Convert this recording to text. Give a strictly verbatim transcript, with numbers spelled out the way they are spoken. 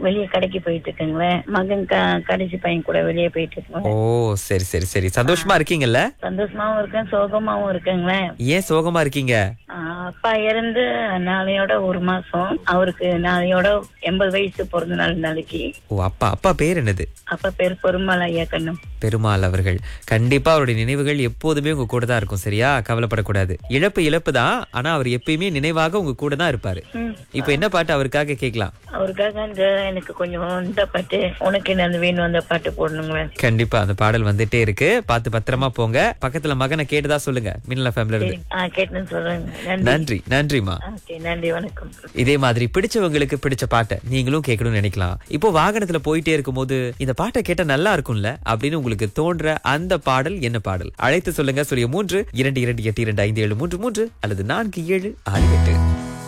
வெளியே கடைக்கு போயிட்டு இருக்கேங்களேன். மகன் க- கடைசி பையன் கூட வெளியே போயிட்டு இருக்கேன். ஓ, சரி சரி சரி. சந்தோஷமா இருக்கீங்கல்ல? சந்தோஷமாவும் இருக்கேன், சோகமாவும் இருக்கேங்களேன். ஏன் சோகமா இருக்கீங்க? ஆஹ் அப்பா இறந்து நாளையோட ஒரு மாசம். அவருக்கு நாளையோட எண்பது வயசு பிறந்த நாள் நாளைக்கு. ஓ, அப்பா அப்பா பேர் என்னது? அப்பா பேர் பெருமாள் ஐயா கண்ணம். பெருமாள் அவர்கள். கண்டிப்பா அவருடைய நினைவுகள் எப்போதுமே உங்க கூட தான் இருக்கும். சரியா? கவலைப்படக்கூடாது. இழப்பு இழப்பு தான், ஆனா அவர் எப்பயுமே நினைவாக உங்க கூட தான் இருப்பாரு. ம். இப்ப என்ன பாட்டு அவருக்காக கேட்கலாம்? அவருக்காக அந்த எனக்கு கொஞ்சம் இந்த பாட்டு, உனக்கு என்ன வேணும் அந்த பாட்டு போடணுங்களேன். கண்டிப்பா அந்த பாடல் வந்துட்டே இருக்கு. பார்த்து பத்திரமா போங்க. பக்கத்துல மகனை கேட்டதா சொல்லுங்க. மின்னல் எஃப்எம்ல இருந்து. ஆஹ் கேட்டேன்னு சொல்றேன். நன்றி. நன்றி நன்றிமா. ஓகே, நன்றி, வணக்கம். இதே மாதிரி பிடிச்சவங்களுக்கு பிடிச்ச பாட்டை நீங்களும் கேட்கணும்னு நினைக்கலாம். இப்போ வாகனத்துல போயிட்டே இருக்கும்போது இந்த பாட்டை கேட்டா நல்லா இருக்கும்ல அப்படின்னு உங்களுக்கு தோன்ற அந்த பாடல் என்ன பாடல்? அழைத்து சொல்லுங்க. சொல்லிய மூன்று இரண்டு இரண்டு எட்டு இரண்டு ஐந்து ஏழு மூன்று மூன்று அல்லது நான்கு ஏழு ஆறு எட்டு.